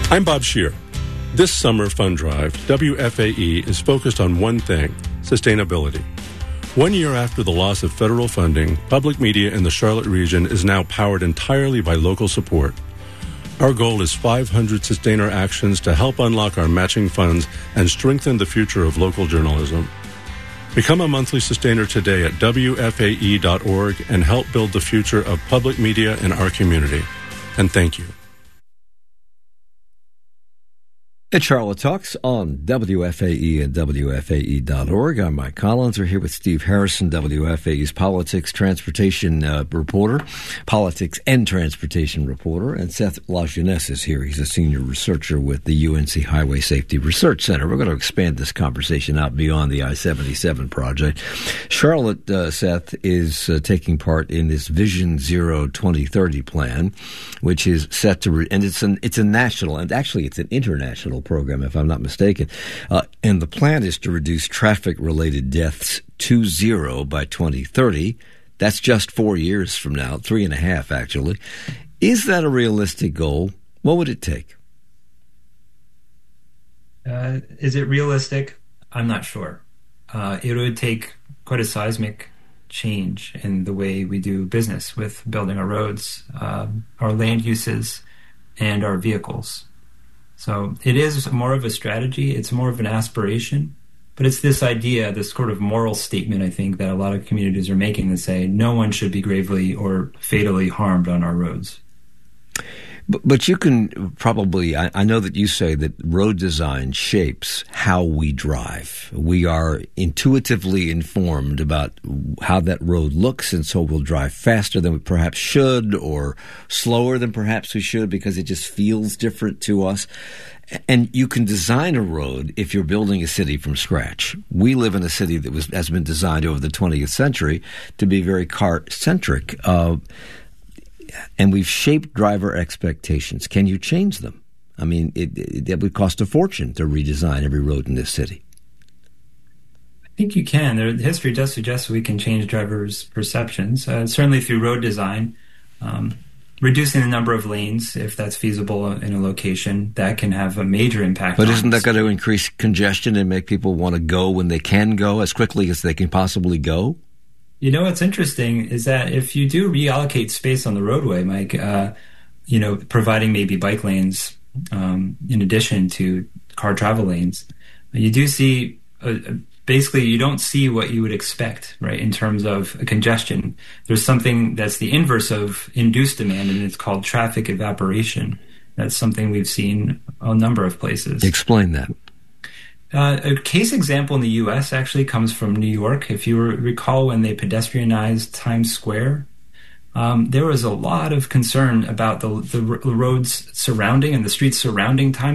I'm Bob Scheer. This summer fund drive, WFAE is focused on one thing: sustainability. 1 year after the loss of federal funding, public media in the Charlotte region is now powered entirely by local support. Our goal is 500 sustainer actions to help unlock our matching funds and strengthen the future of local journalism. Become a monthly sustainer today at WFAE.org and help build the future of public media in our community. And thank you. It's Charlotte Talks on WFAE and WFAE.org. I'm Mike Collins. We're here with Steve Harrison, WFAE's politics and transportation reporter, and Seth LaJeunesse is here. He's a senior researcher with the UNC Highway Safety Research Center. We're going to expand this conversation out beyond the I-77 project. Charlotte, Seth, is taking part in this Vision Zero 2030 plan, which is set to, and it's a national, and actually it's an international program, if I'm not mistaken. And the plan is to reduce traffic-related deaths to zero by 2030. That's just 4 years from now, 3.5 actually. Is that a realistic goal? What would it take? Is it realistic? I'm not sure. It would take quite a seismic change in the way we do business with building our roads, our land uses, and our vehicles. So it is more of a strategy. It's more of an aspiration. But it's this idea, this sort of moral statement, I think, that a lot of communities are making that say no one should be gravely or fatally harmed on our roads. But you can probably, I know that you say that road design shapes how we drive. We are intuitively informed about how that road looks, and so we'll drive faster than we perhaps should or slower than perhaps we should because it just feels different to us. And you can design a road if you're building a city from scratch. We live in a city that has been designed over the 20th century to be very car-centric. And we've shaped driver expectations. Can you change them? I mean, it would cost a fortune to redesign every road in this city. I think you can. History does suggest we can change drivers' perceptions, certainly through road design. Reducing the number of lanes, if that's feasible in a location, that can have a major impact. But isn't that going to increase congestion and make people want to go when they can go as quickly as they can possibly go? You know, what's interesting is that if you do reallocate space on the roadway, Mike, providing maybe bike lanes in addition to car travel lanes, you do see, basically you don't see what you would expect, right, in terms of congestion. There's something that's the inverse of induced demand, and it's called traffic evaporation. That's something we've seen a number of places. Explain that. A case example in the U.S. actually comes from New York. If you recall when they pedestrianized Times Square, there was a lot of concern about the roads surrounding and the streets surrounding Times